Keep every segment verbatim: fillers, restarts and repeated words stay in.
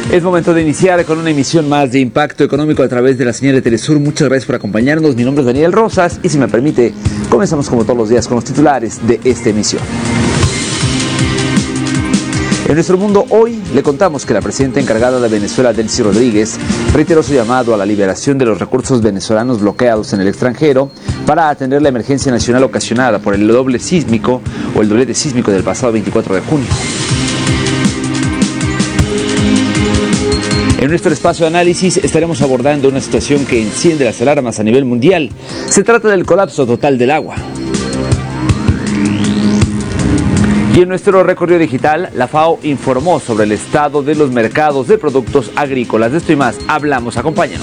Es momento de iniciar con una emisión más de Impacto Económico a través de la señal de Telesur. Muchas gracias por acompañarnos. Mi nombre es Daniel Rosas y si me permite, comenzamos como todos los días con los titulares de esta emisión. En nuestro mundo hoy le contamos que la presidenta encargada de Venezuela, Delcy Rodríguez, reiteró su llamado a la liberación de los recursos venezolanos bloqueados en el extranjero para atender la emergencia nacional ocasionada por el doble sísmico o el doblete sísmico del pasado veinticuatro de junio. En nuestro espacio de análisis estaremos abordando una situación que enciende las alarmas a nivel mundial. Se trata del colapso total del agua. Y en nuestro recorrido digital, la FAO informó sobre el estado de los mercados de productos agrícolas. De esto y más hablamos. Acompáñanos.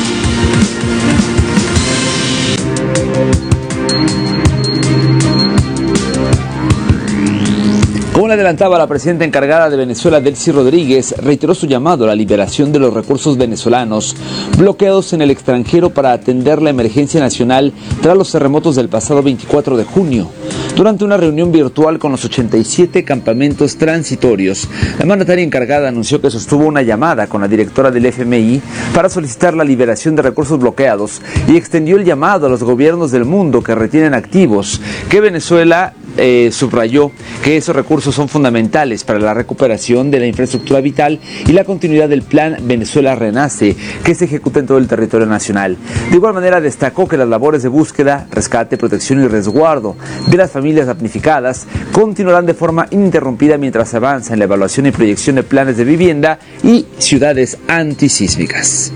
Como le adelantaba la presidenta encargada de Venezuela, Delcy Rodríguez, reiteró su llamado a la liberación de los recursos venezolanos bloqueados en el extranjero para atender la emergencia nacional tras los terremotos del pasado veinticuatro de junio. Durante una reunión virtual con los ochenta y siete campamentos transitorios, la mandataria encargada anunció que sostuvo una llamada con la directora del F M I para solicitar la liberación de recursos bloqueados y extendió el llamado a los gobiernos del mundo que retienen activos, que Venezuela eh, subrayó que esos recursos son fundamentales para la recuperación de la infraestructura vital y la continuidad del plan Venezuela Renace, que se ejecuta en todo el territorio nacional. De igual manera destacó que las labores de búsqueda, rescate, protección y resguardo de las familias damnificadas continuarán de forma ininterrumpida mientras se avanza en la evaluación y proyección de planes de vivienda y ciudades antisísmicas.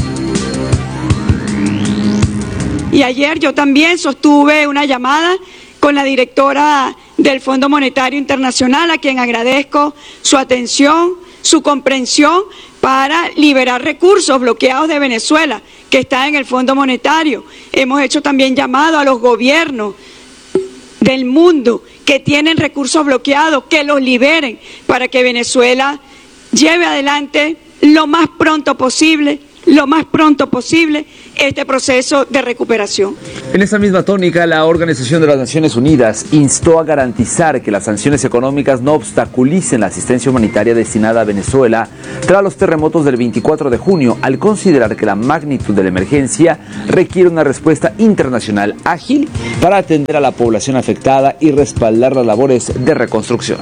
Y ayer yo también sostuve una llamada con la directora del Fondo Monetario Internacional, a quien agradezco su atención, su comprensión para liberar recursos bloqueados de Venezuela, que está en el Fondo Monetario. Hemos hecho también llamado a los gobiernos del mundo que tienen recursos bloqueados, que los liberen para que Venezuela lleve adelante lo más pronto posible, lo más pronto posible, este proceso de recuperación. En esa misma tónica, la Organización de las Naciones Unidas instó a garantizar que las sanciones económicas no obstaculicen la asistencia humanitaria destinada a Venezuela tras los terremotos del veinticuatro de junio, al considerar que la magnitud de la emergencia requiere una respuesta internacional ágil para atender a la población afectada y respaldar las labores de reconstrucción.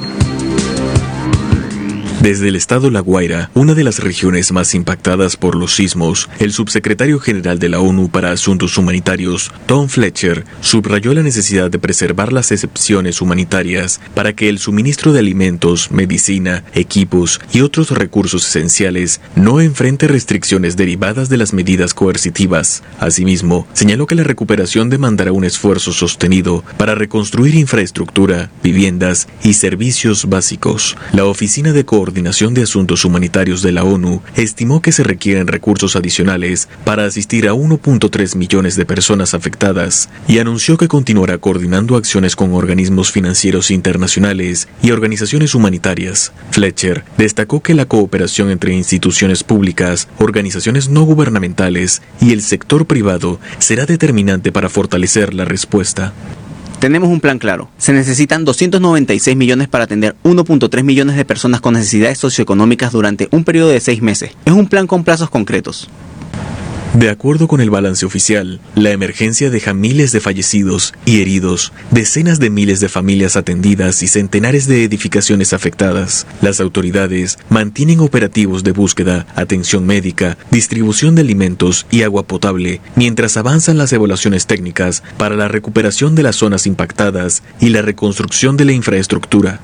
Desde el estado La Guaira, una de las regiones más impactadas por los sismos, el subsecretario general de la ONU para Asuntos Humanitarios, Tom Fletcher, subrayó la necesidad de preservar las excepciones humanitarias para que el suministro de alimentos, medicina, equipos y otros recursos esenciales no enfrente restricciones derivadas de las medidas coercitivas. Asimismo, señaló que la recuperación demandará un esfuerzo sostenido para reconstruir infraestructura, viviendas y servicios básicos. La Oficina de Coordinación Coordinación de Asuntos Humanitarios de la ONU estimó que se requieren recursos adicionales para asistir a uno punto tres millones de personas afectadas y anunció que continuará coordinando acciones con organismos financieros internacionales y organizaciones humanitarias. Fletcher destacó que la cooperación entre instituciones públicas, organizaciones no gubernamentales y el sector privado será determinante para fortalecer la respuesta. Tenemos un plan claro. Se necesitan doscientos noventa y seis millones para atender uno punto tres millones de personas con necesidades socioeconómicas durante un periodo de seis meses. Es un plan con plazos concretos. De acuerdo con el balance oficial, la emergencia deja miles de fallecidos y heridos, decenas de miles de familias atendidas y centenares de edificaciones afectadas. Las autoridades mantienen operativos de búsqueda, atención médica, distribución de alimentos y agua potable, mientras avanzan las evaluaciones técnicas para la recuperación de las zonas impactadas y la reconstrucción de la infraestructura.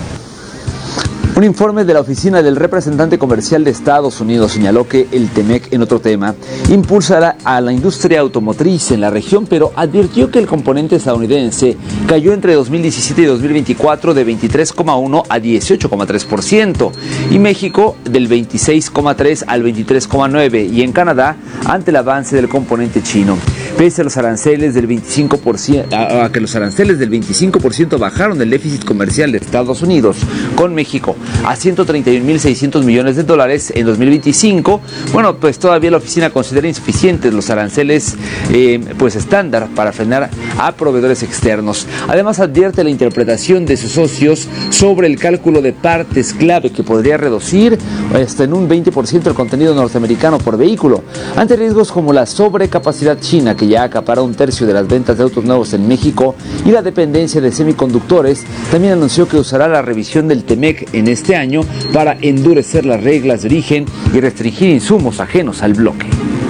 Un informe de la Oficina del Representante Comercial de Estados Unidos señaló que el TEMEC, en otro tema, impulsará a la industria automotriz en la región, pero advirtió que el componente estadounidense cayó entre dos mil diecisiete y dos mil veinticuatro de veintitrés coma uno a dieciocho coma tres por ciento, y México del veintiséis coma tres al veintitrés coma nueve, y en Canadá ante el avance del componente chino. Pese a los aranceles del veinticinco por ciento, a, a que los aranceles del veinticinco por ciento bajaron el déficit comercial de Estados Unidos con México a ciento treinta y un mil seiscientos millones de dólares en dos mil veinticinco. Bueno, pues todavía la oficina considera insuficientes los aranceles eh, pues estándar para frenar a proveedores externos. Además, advierte la interpretación de sus socios sobre el cálculo de partes clave que podría reducir hasta en un veinte por ciento el contenido norteamericano por vehículo. Ante riesgos como la sobrecapacidad china, que ya acapara un tercio de las ventas de autos nuevos en México, y la dependencia de semiconductores, también anunció que usará la revisión del TEMEC en este año para endurecer las reglas de origen y restringir insumos ajenos al bloque.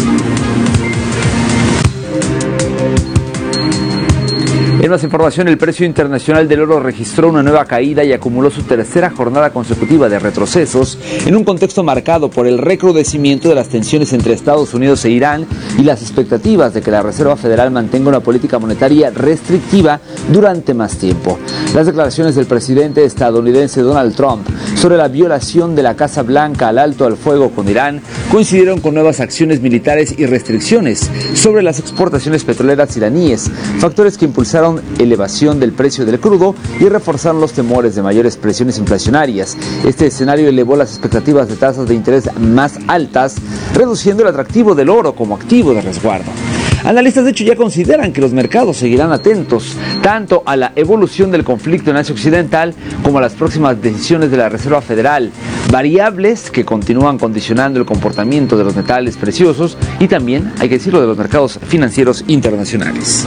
En más información, el precio internacional del oro registró una nueva caída y acumuló su tercera jornada consecutiva de retrocesos en un contexto marcado por el recrudecimiento de las tensiones entre Estados Unidos e Irán y las expectativas de que la Reserva Federal mantenga una política monetaria restrictiva durante más tiempo. Las declaraciones del presidente estadounidense Donald Trump sobre la violación de la Casa Blanca al alto al fuego con Irán coincidieron con nuevas acciones militares y restricciones sobre las exportaciones petroleras iraníes, factores que impulsaron elevación del precio del crudo y reforzaron los temores de mayores presiones inflacionarias. Este escenario elevó las expectativas de tasas de interés más altas, reduciendo el atractivo del oro como activo de resguardo. Analistas de hecho ya consideran que los mercados seguirán atentos tanto a la evolución del conflicto en Asia Occidental como a las próximas decisiones de la Reserva Federal, variables que continúan condicionando el comportamiento de los metales preciosos y también, hay que decirlo, de los mercados financieros internacionales.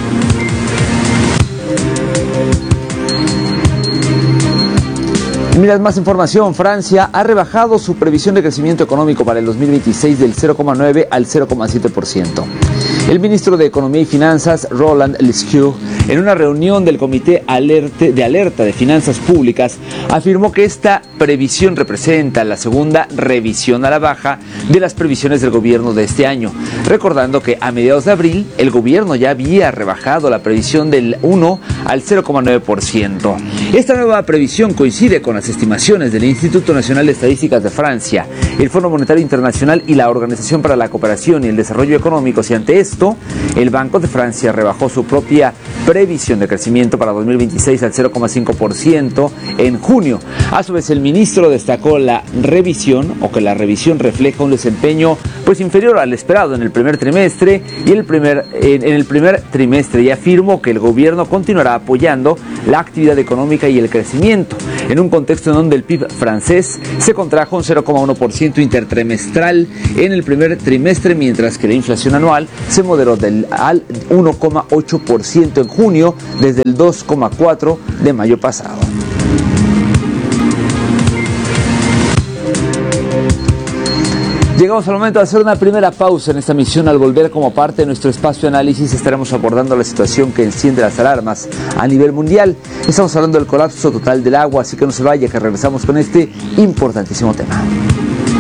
Miras más información. Francia ha rebajado su previsión de crecimiento económico para el dos mil veintiséis del cero coma nueve al cero coma siete por ciento. El ministro de Economía y Finanzas, Roland Lescure, en una reunión del Comité Alerte, de Alerta de Finanzas Públicas, afirmó que esta previsión representa la segunda revisión a la baja de las previsiones del gobierno de este año, recordando que a mediados de abril el gobierno ya había rebajado la previsión del uno al cero coma nueve por ciento. Esta nueva previsión coincide con las estimaciones del Instituto Nacional de Estadísticas de Francia, el Fondo Monetario Internacional y la Organización para la Cooperación y el Desarrollo Económico. Y ante esto, el Banco de Francia rebajó su propia previsión de crecimiento para dos mil veintiséis al cero coma cinco por ciento en junio. A su vez, el ministro destacó la revisión, o que la revisión refleja un desempeño pues inferior al esperado en el primer trimestre y el primer, en, en el primer trimestre, y afirmó que el gobierno continuará apoyando la actividad económica y el crecimiento, en un contexto en donde el P I B francés se contrajo un cero coma uno por ciento intertrimestral en el primer trimestre, mientras que la inflación anual se moderó del al uno coma ocho por ciento en junio desde el dos coma cuatro por ciento de mayo pasado. Llegamos al momento de hacer una primera pausa en esta misión. Al volver, como parte de nuestro espacio de análisis, estaremos abordando la situación que enciende las alarmas a nivel mundial. Estamos hablando del colapso total del agua, así que no se vaya, que regresamos con este importantísimo tema.